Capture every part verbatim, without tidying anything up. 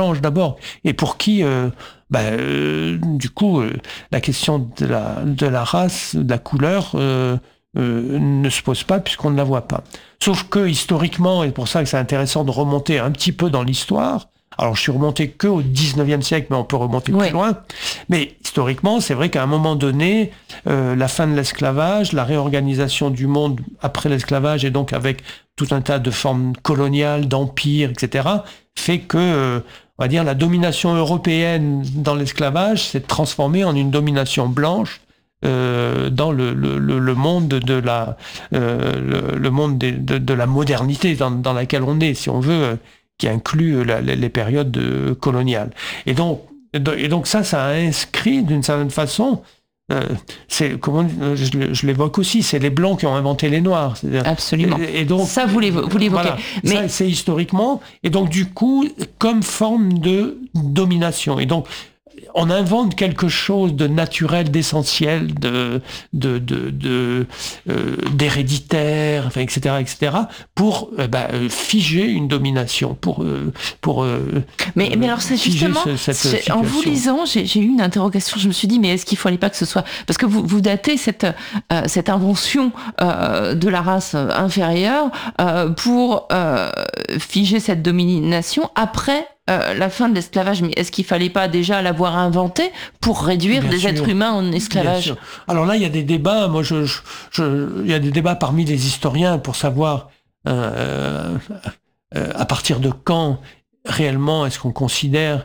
blanches d'abord, et pour qui, euh, bah, euh, du coup, euh, la question de la, de la race, de la couleur, euh, euh, ne se pose pas puisqu'on ne la voit pas. Sauf que historiquement, et c'est pour ça que c'est intéressant de remonter un petit peu dans l'histoire. Alors, je suis remonté que au dix-neuvième siècle, mais on peut remonter oui. plus loin. Mais historiquement, c'est vrai qu'à un moment donné, euh, la fin de l'esclavage, la réorganisation du monde après l'esclavage, et donc avec tout un tas de formes coloniales, d'empires, et cetera, fait que, euh, on va dire, la domination européenne dans l'esclavage s'est transformée en une domination blanche euh, dans le, le, le monde de la, euh, le, le monde de, de, de la modernité dans, dans laquelle on est, si on veut. Euh, qui inclut la, les périodes de, coloniales. Et donc, et donc ça, ça a inscrit d'une certaine façon, euh, c'est, comment, je, je l'évoque aussi, c'est les Blancs qui ont inventé les Noirs. Absolument. Et, et donc, ça, vous l'évoquez. Vous l'évoquez. Voilà, mais... ça, c'est historiquement, et donc du coup, comme forme de domination. Et donc, on invente quelque chose de naturel, d'essentiel, de, de, de, de euh, d'héréditaire, enfin, et cetera, et cetera, pour euh, bah, figer une domination, pour euh, pour. Euh, mais mais alors c'est justement, ce, cette en vous lisant, j'ai, j'ai eu une interrogation. Je me suis dit, mais est-ce qu'il fallait pas que ce soit, parce que vous vous datez cette euh, cette invention euh, de la race inférieure euh, pour euh, figer cette domination après. Euh, la fin de l'esclavage, mais est-ce qu'il fallait pas déjà l'avoir inventé pour réduire Bien des sûr. êtres humains en esclavage ? Alors là, il y a des débats. Moi, je, je, je, il y a des débats parmi les historiens pour savoir euh, euh, à partir de quand réellement est-ce qu'on considère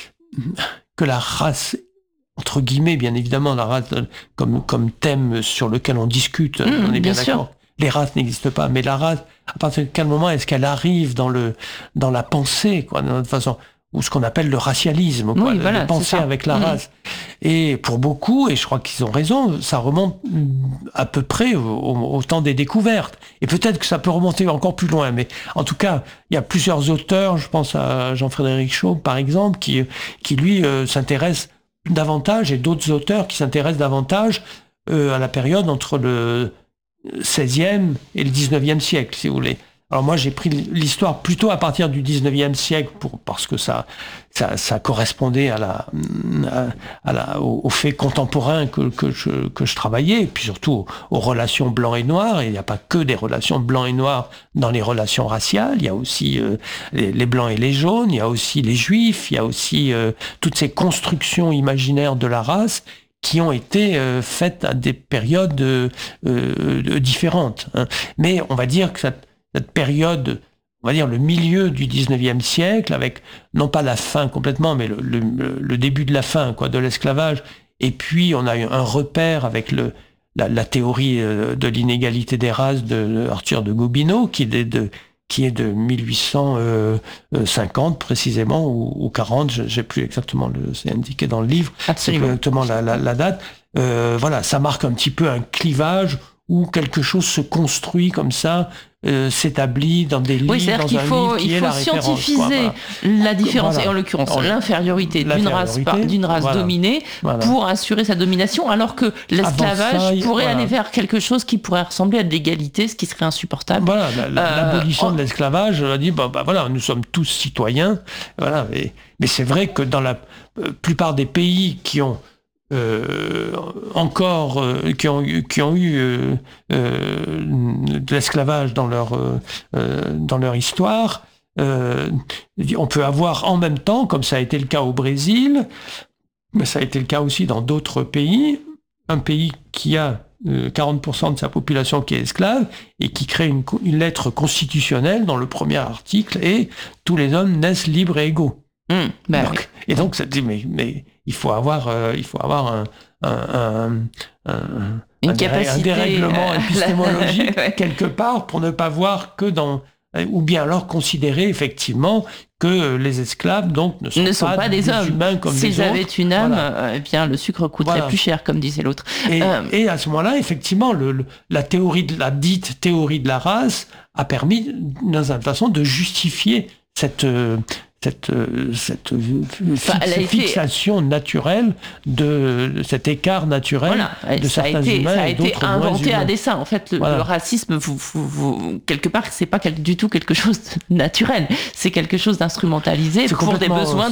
que la race, entre guillemets, bien évidemment, la race comme comme thème sur lequel on discute, mmh, on est bien, bien d'accord. Sûr. Les races n'existent pas, mais la race, à partir de quel moment est-ce qu'elle arrive dans le dans la pensée, quoi, de toute façon, ou ce qu'on appelle le racialisme, quoi, oui, voilà, de penser avec la mmh. race. Et pour beaucoup, et je crois qu'ils ont raison, ça remonte à peu près au, au, au temps des découvertes. Et peut-être que ça peut remonter encore plus loin, mais en tout cas, il y a plusieurs auteurs, je pense à Jean-Frédéric Chaube, par exemple, qui qui lui euh, s'intéresse davantage, et d'autres auteurs qui s'intéressent davantage euh, à la période entre le seizième et le dix-neuvième siècle, si vous voulez. Alors moi, j'ai pris l'histoire plutôt à partir du dix-neuvième siècle pour, parce que ça, ça, ça correspondait à la, à, à la, aux, aux faits contemporains que, que, je, que je travaillais, et puis surtout aux, aux relations blanc et noir. Et il n'y a pas que des relations blanc et noir dans les relations raciales. Il y a aussi euh, les, les blancs et les jaunes, il y a aussi les juifs, il y a aussi euh, toutes ces constructions imaginaires de la race qui ont été euh, faites à des périodes euh, euh, différentes. Hein. Mais on va dire que cette, cette période, on va dire le milieu du dix-neuvième siècle, avec non pas la fin complètement, mais le, le, le début de la fin, quoi, de l'esclavage, et puis on a eu un repère avec le, la, la théorie de l'inégalité des races de Arthur de Gobineau, qui est de qui est de mille huit cent cinquante précisément, ou, ou quarante, je n'ai plus exactement, le, c'est indiqué dans le livre, Absolument. C'est exactement la, la, la date. Euh, voilà, ça marque un petit peu un clivage où quelque chose se construit comme ça, euh, s'établit dans des livres, oui, c'est-à-dire dans qu'il un faut, livre qui il est faut la référence. Scientifiser Quoi, voilà. la différence, Voilà. et en l'occurrence Alors, l'infériorité, d'une race, par, d'une race voilà. dominée Voilà. pour assurer sa domination, alors que l'esclavage ça, pourrait voilà. aller vers quelque chose qui pourrait ressembler à de l'égalité, ce qui serait insupportable. Voilà, la, la, euh, l'abolition on... de l'esclavage, on a dit, bah, bah, voilà, nous sommes tous citoyens. Voilà, mais, mais c'est vrai que dans la euh, plupart des pays qui ont Euh, encore euh, qui ont qui ont eu euh, euh, de l'esclavage dans leur euh, dans leur histoire, euh, on peut avoir en même temps, comme ça a été le cas au Brésil, mais ça a été le cas aussi dans d'autres pays, un pays qui a euh, quarante pour cent de sa population qui est esclave et qui crée une, une lettre constitutionnelle dont le premier article est « Tous les hommes naissent libres et égaux ». Mmh, bah donc, oui. Et donc, ça dit, mais, mais il faut avoir, euh, il faut avoir un, un, un, un, Une un, capacité, un dérèglement euh, épistémologique ouais. quelque part pour ne pas voir que dans, ou bien alors considérer effectivement que les esclaves donc ne sont, ne sont pas, pas des hommes. humains comme S'ils des autres. avaient une âme, Voilà. euh, eh bien le sucre coûterait Voilà. plus cher, comme disait l'autre. Et, euh, et à ce moment-là, effectivement, le, le, la théorie de la dite théorie de la race a permis, d'une certaine façon, de justifier cette euh, cette, cette enfin, fix, fixation été... naturelle de cet écart naturel voilà. de ça certains a été, humains ça a et été d'autres inventé moins à humains. dessein. En fait, le, voilà. le racisme, vous, vous, vous, quelque part, c'est pas du tout quelque chose de naturel. C'est quelque chose d'instrumentalisé c'est pour des besoins